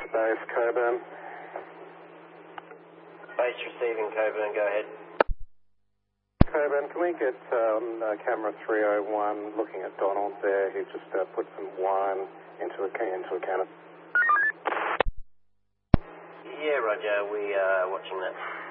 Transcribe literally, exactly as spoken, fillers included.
Base Coburn. Base receiving Coburn, go ahead. Coburn, can we get um, uh, camera three oh one looking at Donald there? He just uh, put some wine into a, into a can of... Yeah, Roger, we are watching that.